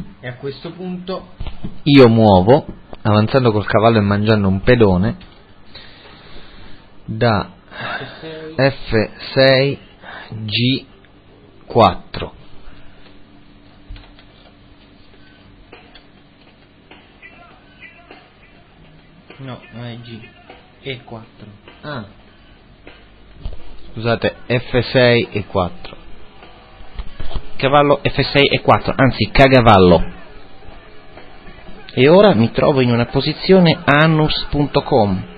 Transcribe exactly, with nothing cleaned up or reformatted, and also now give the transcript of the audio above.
E a questo punto io muovo, avanzando col cavallo e mangiando un pedone, da F sei G quattro. No, non è G, E quattro. Ah. Scusate, F sei e quattro. Cavallo F sei e quattro, anzi cagavallo. E ora mi trovo in una posizione anus punto com.